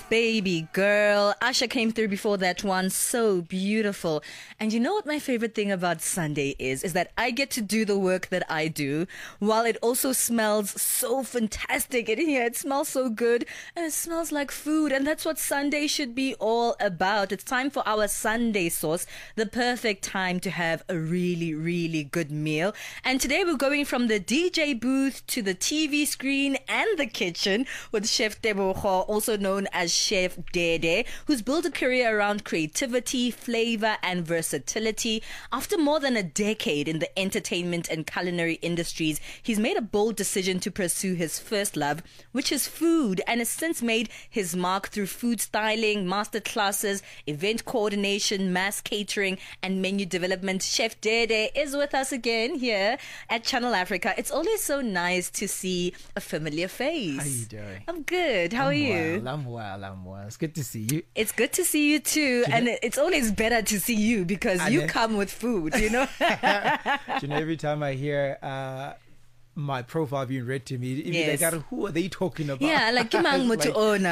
Baby girl. Asha came through before that one. So beautiful. And you know what my favorite thing about Sunday is that I get to do the work that I do while it also smells so fantastic in here. It smells so good and it smells like food. And that's what Sunday should be all about. It's time for our Sunday sauce, the perfect time to have a really, really good meal. And today we're going from the DJ booth to the TV screen and the kitchen with Chef Tebogo, also known as Chef Dede, who's built a career around creativity, flavor, and versatility. After more than a decade in the entertainment and culinary industries, he's made a bold decision to pursue his first love, which is food, and has since made his mark through food styling, master classes, event coordination, mass catering, and menu development. Chef Dede is with us again here at Channel Africa. It's always so nice to see a familiar face. How are you doing? I'm good. How are you? I'm well. It's good to see you. It's good to see you too. And it's always better to see you because you come with food, you know? Every time I hear my profile being read to me, Yes. like, who are they talking about? Yeah, like, Kimang Mutuona.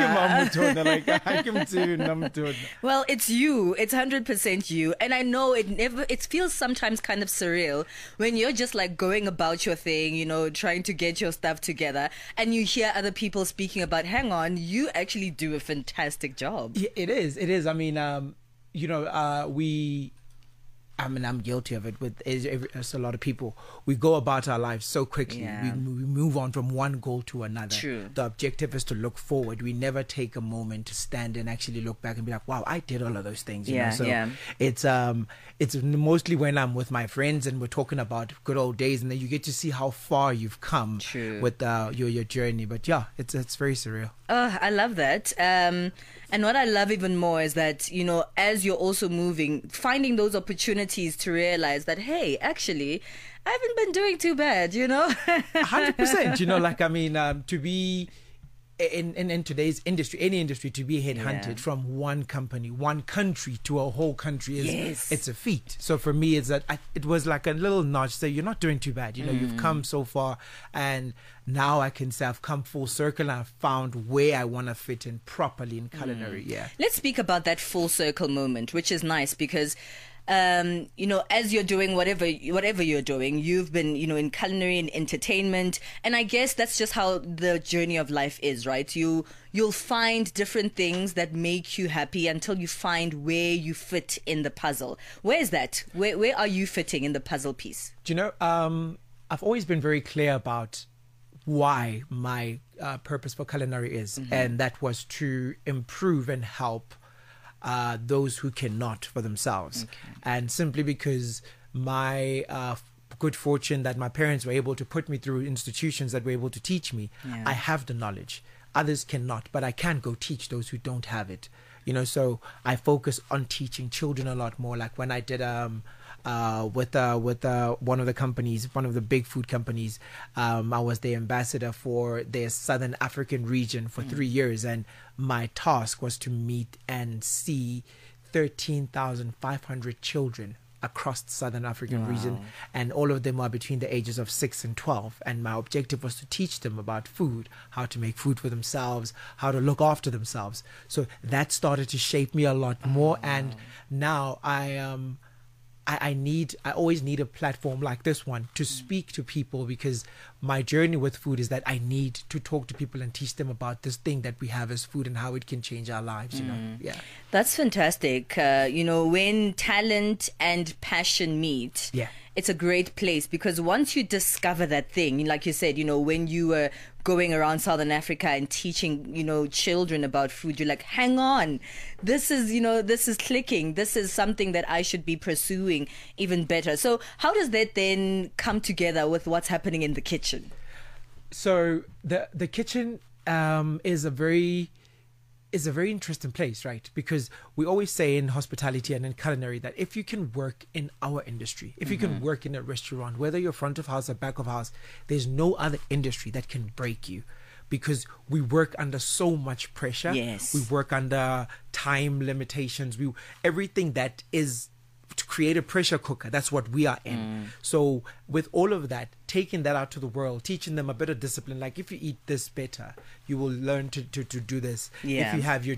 Well, it's you. It's 100% you. And I know it feels sometimes kind of surreal when you're just like going about your thing, you know, trying to get your stuff together, and you hear other people speaking about, hang on, you actually do a fantastic job. Yeah, it is. I mean, I'm guilty of it as a lot of people. We go about our lives so quickly. Yeah. We move on from one goal to another. True. The objective is to look forward. We never take a moment to stand and actually look back and be like, wow, I did all of those things. You know? So it's mostly when I'm with my friends and we're talking about good old days, and then you get to see how far you've come. True. With your journey. But yeah, it's very surreal. Oh, I love that. And what I love even more is that, you know, as you're also moving, finding those opportunities to realize that, hey, actually, I haven't been doing too bad, you know? 100%. To be in today's industry, any industry, to be headhunted from one company, one country to a whole country it's a feat. So for me, it's that it was like a little nudge. Say, you're not doing too bad. You know, you've come so far, and now I can say I've come full circle and I've found where I want to fit in properly in culinary. Yeah. Let's speak about that full circle moment, which is nice because as you're doing whatever you're doing, you've been, in culinary and entertainment, and I guess that's just how the journey of life is, right? You'll find different things that make you happy until you find where you fit in the puzzle. Where is that? Where are you fitting in the puzzle piece? Do you know, I've always been very clear about why my purpose for culinary is, and that was to improve and help those who cannot for themselves. And simply because my good fortune that my parents were able to put me through institutions that were able to teach me, I have the knowledge. Others cannot, but I can go teach those who don't have it. So I focus on teaching children a lot more. Like when I did with one of the companies, one of the big food companies, I was the ambassador for their Southern African region for 3 years, and my task was to meet and see 13,500 children across the Southern African region, and all of them are between the ages of 6 and 12, and my objective was to teach them about food, how to make food for themselves, how to look after themselves. So that started to shape me a lot more, and now I always need a platform like this one to speak to people, because my journey with food is that I need to talk to people and teach them about this thing that we have as food and how it can change our lives, Yeah. That's fantastic. When talent and passion meet, it's a great place, because once you discover that thing, like you said, when you were going around Southern Africa and teaching, children about food, you're like, hang on, this is clicking. This is something that I should be pursuing even better. So how does that then come together with what's happening in the kitchen? So the kitchen is a very interesting place, right? Because we always say in hospitality and in culinary that if you can work in our industry, if you can work in a restaurant, whether you're front of house or back of house, there's no other industry that can break you, because we work under so much pressure. Yes. We work under time limitations. Everything that is to create a pressure cooker, that's what we are in. So with all of that, taking that out to the world, teaching them a bit of discipline, like if you eat this better, you will learn to do this. If you have your